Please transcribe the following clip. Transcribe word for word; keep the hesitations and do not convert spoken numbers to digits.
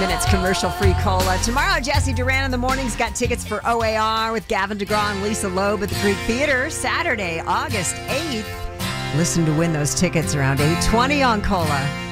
Minutes commercial-free cola. Tomorrow, Jesse Duran in the morning's got tickets for O A R with Gavin DeGraw and Lisa Loeb at the Greek Theater. Saturday, August eighth. Listen to win those tickets around eight twenty on Cola.